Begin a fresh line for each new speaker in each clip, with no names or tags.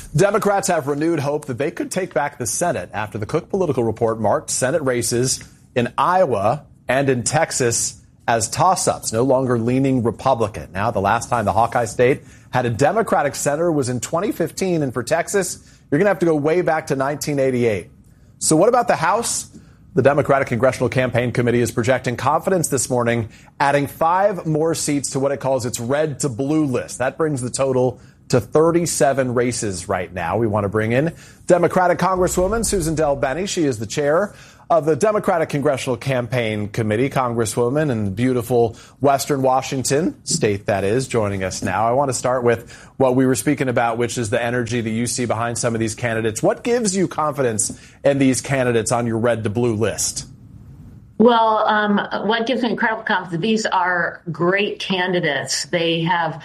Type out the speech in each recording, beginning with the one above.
Democrats have renewed hope that they could take back the Senate after the Cook Political Report marked Senate races in Iowa and in Texas as toss-ups, no longer leaning Republican. Now, the last time the Hawkeye state had a Democratic senator was in 2015, and for Texas, you're going to have to go way back to 1988. So what about the House? The Democratic Congressional Campaign Committee is projecting confidence this morning, adding 5 more seats to what it calls its red to blue list. That brings the total to 37 races right now. We want to bring in Democratic Congresswoman Susan DelBene. She is the chair of the Democratic Congressional Campaign Committee, Congresswoman in beautiful Western Washington state, that is, joining us now. I want to start with what we were speaking about, which is the energy that you see behind some of these candidates. What gives you confidence in these candidates on your red to blue list?
Well, what gives me incredible confidence, these are great candidates. They have,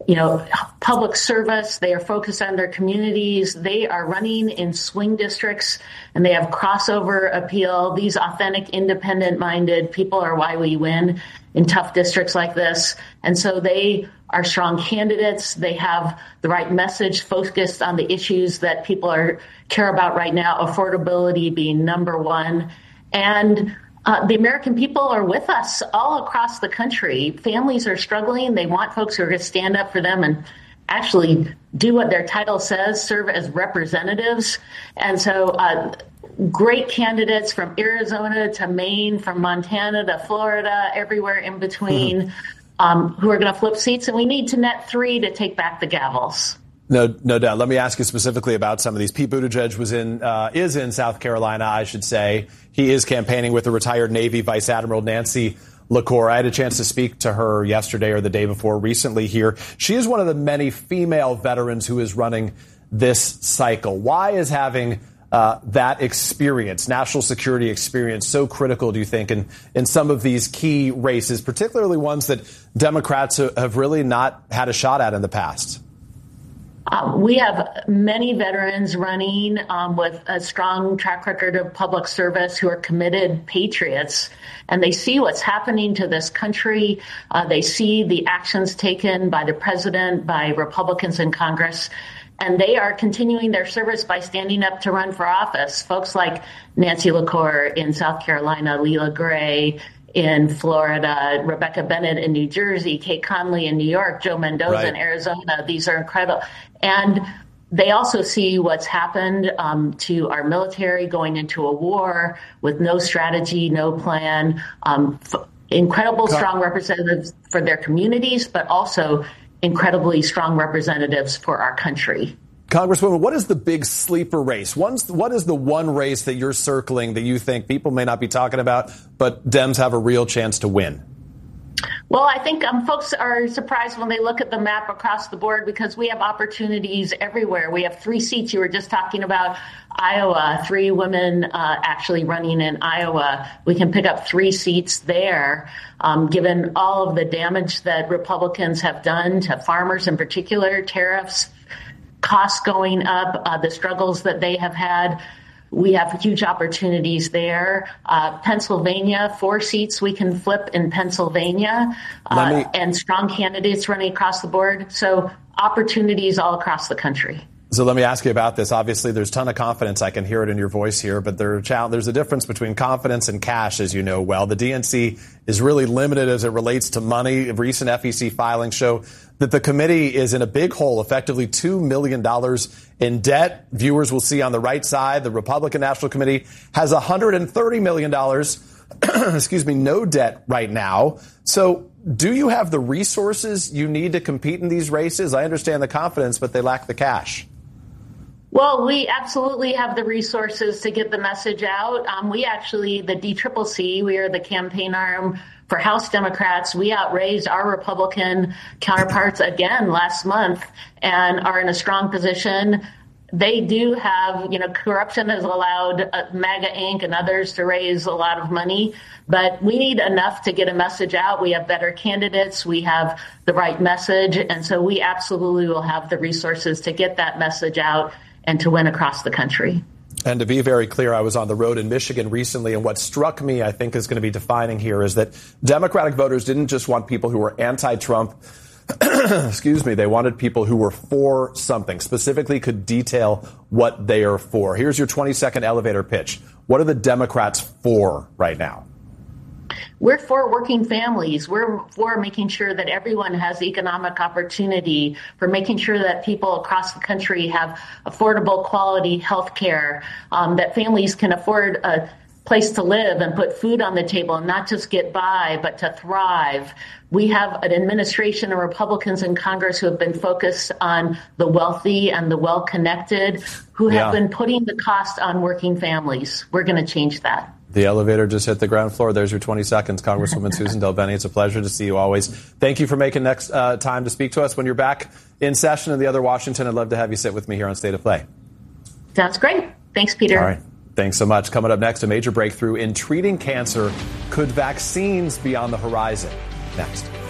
public service. They are focused on their communities. They are running in swing districts, and they have crossover appeal. These authentic, independent-minded people are why we win in tough districts like this. And so they are strong candidates. They have the right message focused on the issues that people care about right now, affordability being number one. And the American people are with us all across the country. Families are struggling. They want folks who are going to stand up for them and actually do what their title says, serve as representatives. And so great candidates from Arizona to Maine, from Montana to Florida, everywhere in between, who are going to flip seats. And we need to net 3 to take back the gavels.
No doubt. Let me ask you specifically about some of these. Pete Buttigieg is in South Carolina, I should say. He is campaigning with the retired Navy Vice Admiral Nancy LaCour. I had a chance to speak to her yesterday or the day before recently here. She is one of the many female veterans who is running this cycle. Why is having that experience, national security experience, so critical, do you think, in some of these key races, particularly ones that Democrats have really not had a shot at in the past?
We have many veterans running with a strong track record of public service who are committed patriots, and they see what's happening to this country. They see the actions taken by the president, by Republicans in Congress, and they are continuing their service by standing up to run for office. Folks like Nancy LaCour in South Carolina, Leela Gray in Florida, Rebecca Bennett in New Jersey, Kate Conley in New York, Joe Mendoza in Arizona. These are incredible. And they also see what's happened to our military going into a war with no strategy, no plan, incredible strong representatives for their communities, but also incredibly strong representatives for our country.
Congresswoman, what is the big sleeper race? What is the one race that you're circling that you think people may not be talking about, but Dems have a real chance to win?
Well, I think folks are surprised when they look at the map across the board because we have opportunities everywhere. We have 3 seats. You were just talking about Iowa, 3 women actually running in Iowa. We can pick up 3 seats there, given all of the damage that Republicans have done to farmers in particular, tariffs, costs going up, the struggles that they have had. We have huge opportunities there. Pennsylvania, 4 seats we can flip in Pennsylvania, and strong candidates running across the board. So opportunities all across the country.
So let me ask you about this. Obviously, there's a ton of confidence. I can hear it in your voice here, but there's a difference between confidence and cash, as you know well. The DNC is really limited as it relates to money. Recent FEC filings show that the committee is in a big hole, effectively $2 million in debt. Viewers will see on the right side, the Republican National Committee has $130 million, no debt right now. So do you have the resources you need to compete in these races? I understand the confidence, but they lack the cash.
Well, we absolutely have the resources to get the message out. We actually, the DCCC, we are the campaign arm for House Democrats. We outraised our Republican counterparts again last month and are in a strong position. They do have, corruption has allowed MAGA Inc. and others to raise a lot of money, but we need enough to get a message out. We have better candidates. We have the right message. And so we absolutely will have the resources to get that message out and to win across the country.
And to be very clear, I was on the road in Michigan recently, and what struck me, I think, is going to be defining here is that Democratic voters didn't just want people who were anti-Trump, excuse me, they wanted people who were for something, specifically could detail what they are for. Here's your 20-second elevator pitch. What are the Democrats for right now?
We're for working families. We're for making sure that everyone has economic opportunity, for making sure that people across the country have affordable, quality health care, that families can afford a place to live and put food on the table and not just get by, but to thrive. We have an administration of Republicans in Congress who have been focused on the wealthy and the well-connected, who have been putting the cost on working families. We're going to change that.
The elevator just hit the ground floor. There's your 20 seconds, Congresswoman Susan DelBene. It's a pleasure to see you always. Thank you for making next time to speak to us when you're back in session in the other Washington. I'd love to have you sit with me here on State of Play.
Sounds great. Thanks, Peter.
All right. Thanks so much. Coming up next, a major breakthrough in treating cancer. Could vaccines be on the horizon? Next.